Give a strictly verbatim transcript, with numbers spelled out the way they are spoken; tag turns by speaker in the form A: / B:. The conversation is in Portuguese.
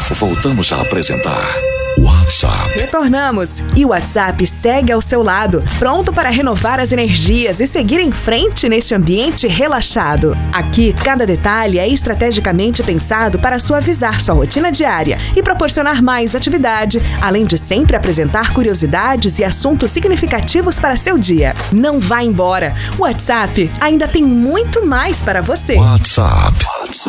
A: Voltamos a apresentar WhatsApp.
B: Retornamos e o WhatsApp segue ao seu lado, pronto para renovar as energias e seguir em frente neste ambiente relaxado. Aqui, cada detalhe é estrategicamente pensado para suavizar sua rotina diária e proporcionar mais atividade, além de sempre apresentar curiosidades e assuntos significativos para seu dia. Não vá embora, o WhatsApp ainda tem muito mais para você.
A: WhatsApp. WhatsApp.